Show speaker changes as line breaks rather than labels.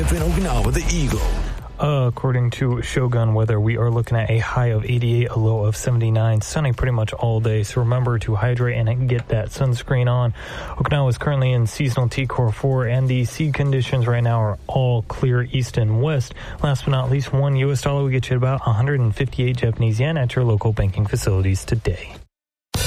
live in Okinawa, the Eagle.
According to Shogun Weather, we are looking at a high of 88, a low of 79, sunny pretty much all day. So remember to hydrate and get that sunscreen on. Okinawa is currently in seasonal T-Core 4, and the sea conditions right now are all clear east and west. Last but not least, $1 will get you about 158 Japanese yen at your local banking facilities today.